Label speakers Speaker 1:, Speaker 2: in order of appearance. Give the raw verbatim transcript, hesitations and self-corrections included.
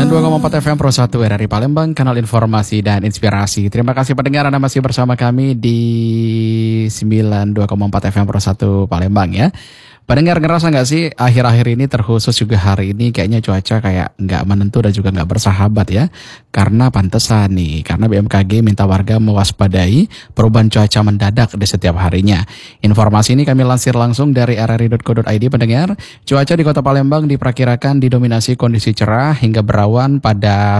Speaker 1: dua koma empat F M Pro satu R R I Palembang, kanal informasi dan inspirasi. Terima kasih pendengar Anda masih bersama kami di sembilan puluh dua koma empat F M Pro satu Palembang ya. Pendengar ngerasa gak sih akhir-akhir ini terkhusus juga hari ini kayaknya cuaca kayak gak menentu dan juga gak bersahabat ya. Karena pantesan nih, karena B M K G minta warga mewaspadai perubahan cuaca mendadak di setiap harinya. Informasi ini kami lansir langsung dari r r i dot co dot i d pendengar. Cuaca di kota Palembang diperkirakan didominasi kondisi cerah hingga berawan pada